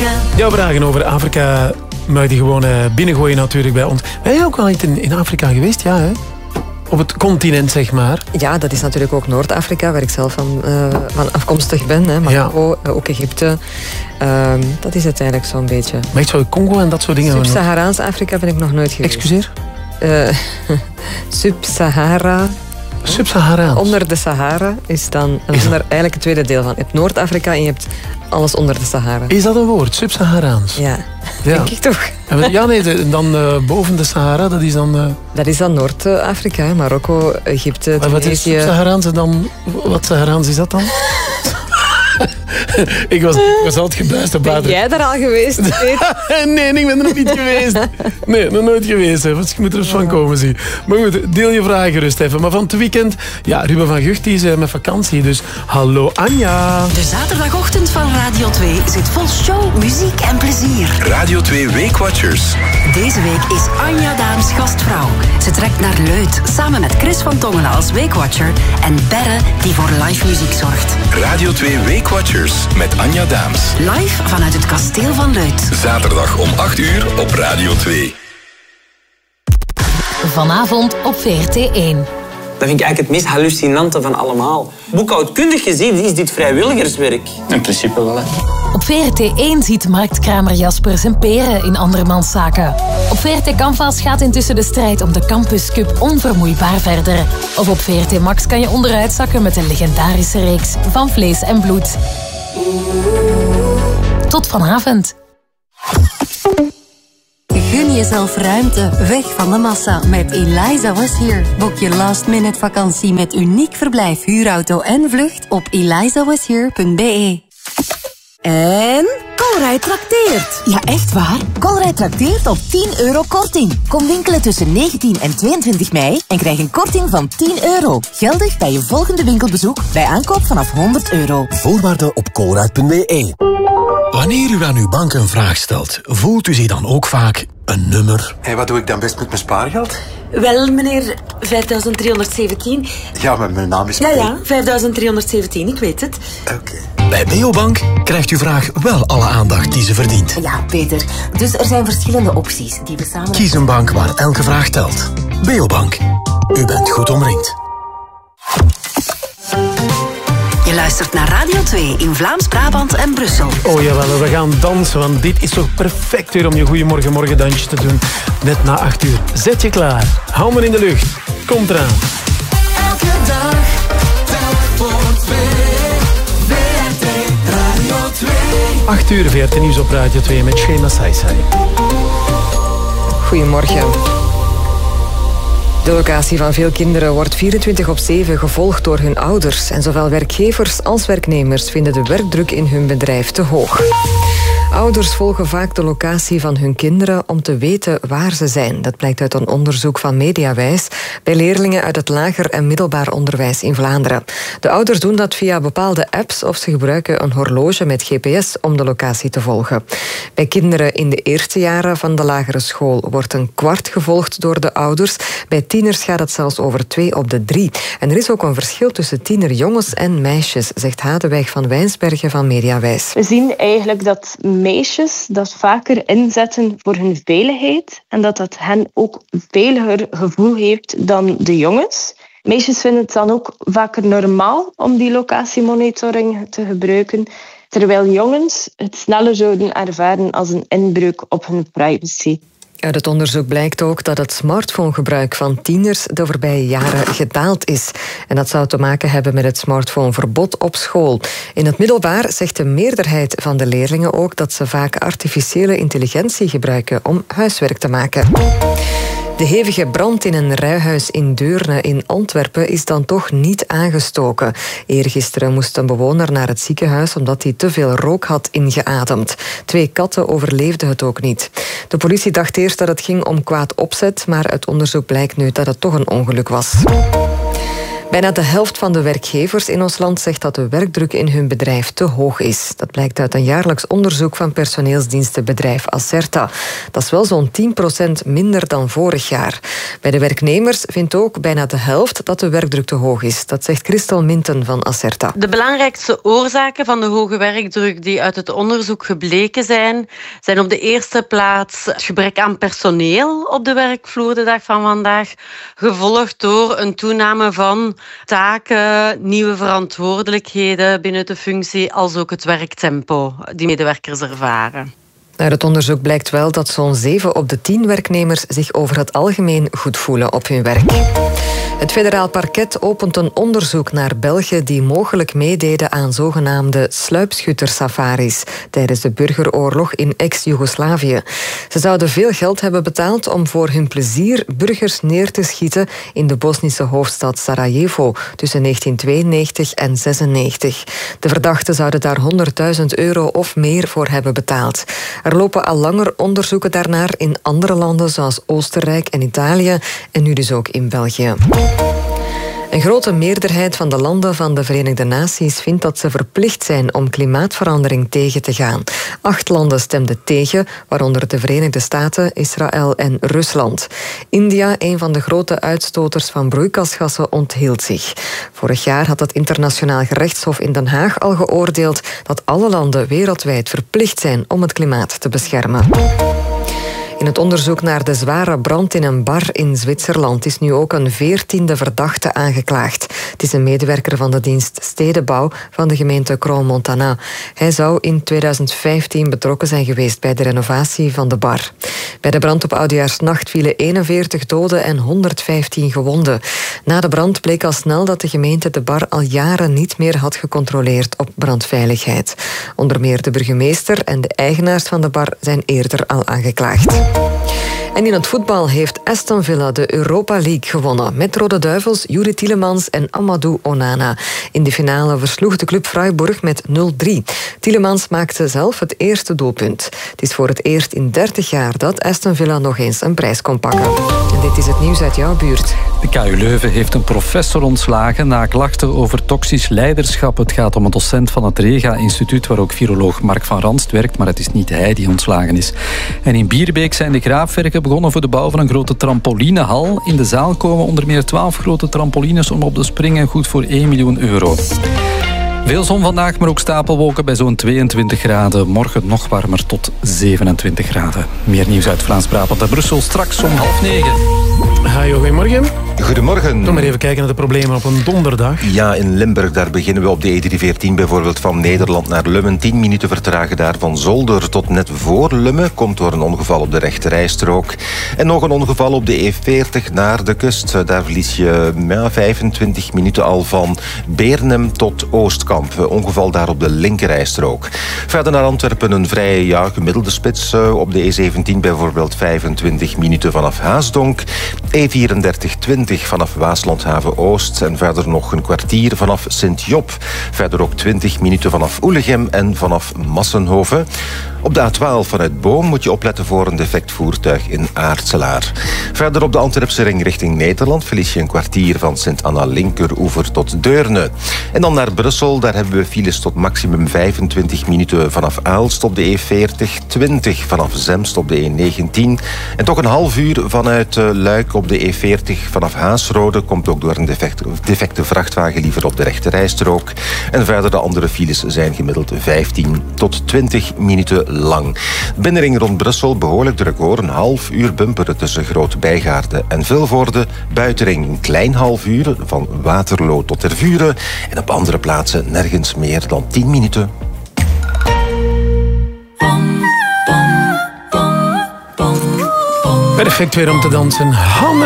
Goedemorgen. Jouw vragen over Afrika mag je gewoon binnengooien natuurlijk bij ons. Ben je ook wel in Afrika geweest? Ja, hè? Op het continent, zeg maar. Ja, dat is natuurlijk ook Noord-Afrika, waar ik zelf van afkomstig ben. Hè. Marokko, ook Egypte. Dat is het eigenlijk zo'n beetje. Maar zo Congo en dat soort dingen? Sub-Saharaans Afrika ben ik nog nooit geweest. Excuseer? Sub-Sahara. Sub-Saharaans? Onder de Sahara is dan eigenlijk het tweede deel van. Je hebt Noord-Afrika en je hebt alles onder de Sahara. Is dat een woord? Sub-Saharaans? Ja, denk ik toch. Ja, nee, dan boven de Sahara, dat is dan... Dat is dan Noord-Afrika, Marokko, Egypte, Tunesië. Wat is Sub-Saharaans en dan... Wat Saharaans is dat dan? Ik was altijd gebuist. Ben jij daar al geweest? Nee, ik ben er nog niet geweest. Nee, nog nooit geweest. Hè. Dus je moet er eens van komen, zie. Maar goed, deel je vragen gerust even. Maar van het weekend, ja, Ruben van Gucht is met vakantie. Dus hallo Anja. De zaterdagochtend van Radio 2 zit vol show, muziek en plezier. Radio 2 Weekwatchers. Deze week is Anja Daams gastvrouw. Ze trekt naar Leuth samen met Chris van Tongelen als Weekwatcher en Berre die voor live muziek zorgt. Radio 2 Weekwatchers met Anja Daams. Live vanuit het kasteel van Leuth. Zaterdag om 8 uur op Radio 2. Vanavond op VRT1. Dat vind ik eigenlijk het meest hallucinante van allemaal. Boekhoudkundig gezien is dit vrijwilligerswerk. In principe wel, hè. Op VRT1 ziet marktkramer Jasper zijn peren in andermans zaken. Op VRT Canvas gaat intussen de strijd om de Campus Cup onvermoeibaar verder. Of op VRT Max kan je onderuit zakken met de legendarische reeks Van Vlees en Bloed. Tot vanavond. Gun jezelf ruimte, weg van de massa met Eliza Was Here. Boek je last-minute vakantie met uniek verblijf, huurauto en vlucht op elizawashere.be. En Colruyt trakteert. Ja, echt waar? Colruyt trakteert op €10 korting. Kom winkelen tussen 19 en 22 mei en krijg een korting van €10. Geldig bij je volgende winkelbezoek bij aankoop vanaf €100. Voorwaarden op colruyt.be. Wanneer u aan uw bank een vraag stelt, voelt u zich dan ook vaak een nummer? En wat doe ik dan best met mijn spaargeld? Wel, meneer, 5.317. Ja, maar mijn naam is... Ja, 5.317, ik weet het. Oké. Bij Beobank krijgt uw vraag wel alle aandacht die ze verdient. Ja, Peter. Dus er zijn verschillende opties die we samen... Kies een bank waar elke vraag telt. Beobank. U bent goed omringd. Je luistert naar Radio 2 in Vlaams-Brabant en Brussel. Oh jawel, we gaan dansen, want dit is toch perfect weer om je goeiemorgen dansje te doen. Net na 8 uur. Zet je klaar. Handen in de lucht. Komt eraan. Elke dag, telk voor 2. VRT Radio 2. 8 uur VRT Nieuws op Radio 2 met Shema Saisai. Goedemorgen. De locatie van veel kinderen wordt 24/7 gevolgd door hun ouders. En zowel werkgevers als werknemers vinden de werkdruk in hun bedrijf te hoog. Ouders volgen vaak de locatie van hun kinderen om te weten waar ze zijn. Dat blijkt uit een onderzoek van Mediawijs bij leerlingen uit het lager en middelbaar onderwijs in Vlaanderen. De ouders doen dat via bepaalde apps of ze gebruiken een horloge met GPS om de locatie te volgen. Bij kinderen in de eerste jaren van de lagere school wordt een kwart gevolgd door de ouders. Bij tieners gaat het zelfs over 2 op de 3. En er is ook een verschil tussen tienerjongens en meisjes, zegt Hadeweg van Wijnsbergen van Mediawijs. We zien eigenlijk dat meisjes dat vaker inzetten voor hun veiligheid en dat hen ook veiliger gevoel heeft dan de jongens. Meisjes vinden het dan ook vaker normaal om die locatiemonitoring te gebruiken, terwijl jongens het sneller zouden ervaren als een inbreuk op hun privacy. Uit het onderzoek blijkt ook dat het smartphonegebruik van tieners de voorbije jaren gedaald is. En dat zou te maken hebben met het smartphoneverbod op school. In het middelbaar zegt de meerderheid van de leerlingen ook dat ze vaak artificiële intelligentie gebruiken om huiswerk te maken. De hevige brand in een rijhuis in Deurne in Antwerpen is dan toch niet aangestoken. Eergisteren moest een bewoner naar het ziekenhuis omdat hij te veel rook had ingeademd. 2 katten overleefden het ook niet. De politie dacht eerst dat het ging om kwaad opzet, maar uit onderzoek blijkt nu dat het toch een ongeluk was. Bijna de helft van de werkgevers in ons land zegt dat de werkdruk in hun bedrijf te hoog is. Dat blijkt uit een jaarlijks onderzoek van personeelsdienstenbedrijf Acerta. Dat is wel zo'n 10% minder dan vorig jaar. Bij de werknemers vindt ook bijna de helft dat de werkdruk te hoog is. Dat zegt Christel Minten van Acerta. De belangrijkste oorzaken van de hoge werkdruk die uit het onderzoek gebleken zijn op de eerste plaats het gebrek aan personeel op de werkvloer de dag van vandaag, gevolgd door een toename van taken, nieuwe verantwoordelijkheden binnen de functie, als ook het werktempo die medewerkers ervaren. Uit het onderzoek blijkt wel dat zo'n 7 op de 10 werknemers zich over het algemeen goed voelen op hun werk. Het federaal parket opent een onderzoek naar Belgen die mogelijk meededen aan zogenaamde sluipschuttersafaris tijdens de burgeroorlog in ex-Joegoslavië. Ze zouden veel geld hebben betaald om voor hun plezier burgers neer te schieten in de Bosnische hoofdstad Sarajevo tussen 1992 en 1996. De verdachten zouden daar €100.000 of meer voor hebben betaald. Er lopen al langer onderzoeken daarnaar in andere landen zoals Oostenrijk en Italië en nu dus ook in België. Een grote meerderheid van de landen van de Verenigde Naties vindt dat ze verplicht zijn om klimaatverandering tegen te gaan. 8 landen stemden tegen, waaronder de Verenigde Staten, Israël en Rusland. India, een van de grote uitstoters van broeikasgassen, onthield zich. Vorig jaar had het Internationaal Gerechtshof in Den Haag al geoordeeld dat alle landen wereldwijd verplicht zijn om het klimaat te beschermen. In het onderzoek naar de zware brand in een bar in Zwitserland is nu ook een 14e verdachte aangeklaagd. Het is een medewerker van de dienst Stedenbouw van de gemeente Crans-Montana. Hij zou in 2015 betrokken zijn geweest bij de renovatie van de bar. Bij de brand op Oudejaarsnacht vielen 41 doden en 115 gewonden. Na de brand bleek al snel dat de gemeente de bar al jaren niet meer had gecontroleerd op brandveiligheid. Onder meer de burgemeester en de eigenaars van de bar zijn eerder al aangeklaagd. En in het voetbal heeft Aston Villa de Europa League gewonnen. Met Rode Duivels, Youri Tielemans en Amadou Onana. In de finale versloeg de club Freiburg met 0-3. Tielemans maakte zelf het eerste doelpunt. Het is voor het eerst in 30 jaar dat Aston Villa nog eens een prijs kon pakken. En dit is het nieuws uit jouw buurt. De KU Leuven heeft een professor ontslagen na klachten over toxisch leiderschap. Het gaat om een docent van het Rega-instituut, waar ook viroloog Mark van Ranst werkt, maar het is niet hij die ontslagen is. En in Bierbeek zijn de graafwerken begonnen voor de bouw van een grote trampolinehal. In de zaal komen onder meer 12 grote trampolines om op te springen, goed voor €1 miljoen. Veel zon vandaag, maar ook stapelwolken bij zo'n 22 graden. Morgen nog warmer tot 27 graden. Meer nieuws uit Vlaams-Brabant en Brussel straks om 8:30. Hi, goedemorgen. Goedemorgen. Kom maar even kijken naar de problemen op een donderdag. Ja, in Limburg, daar beginnen we op de E314 bijvoorbeeld van Nederland naar Lummen. 10 minuten vertragen daar van Zolder tot net voor Lummen. Komt door een ongeval op de rechterrijstrook. En nog een ongeval op de E40 naar de kust. Daar verlies je 25 minuten al van Beernem tot Oostkamp. Ongeval daar op de linkerrijstrook. Verder naar Antwerpen een vrij gemiddelde spits. Op de E17 bijvoorbeeld 25 minuten vanaf Haasdonk. E34 20 vanaf Waaslandhaven-Oost en verder nog een kwartier vanaf Sint-Job. Verder ook 20 minuten vanaf Oelegem en vanaf Massenhoven. Op de A12 vanuit Boom moet je opletten voor een defect voertuig in Aartselaar. Verder op de Antwerpse ring richting Nederland verlies je een kwartier van Sint-Anna-Linkeroever tot Deurne. En dan naar Brussel, daar hebben we files tot maximum 25 minuten vanaf Aalst op de E40, 20 vanaf Zemst op de E19 en toch een half uur vanuit Luik op de E40 vanaf Haasrode, komt ook door een defecte vrachtwagen liever op de rechterrijstrook. En verder de andere files zijn gemiddeld 15 tot 20 minuten lang. Binnenring rond Brussel behoorlijk druk hoor. Een half uur bumperen tussen Groot-Bijgaarde en Vilvoorde. Buitenring een klein half uur van Waterloo tot Tervuren. En op andere plaatsen nergens meer dan 10 minuten. Perfect weer om te dansen. Handen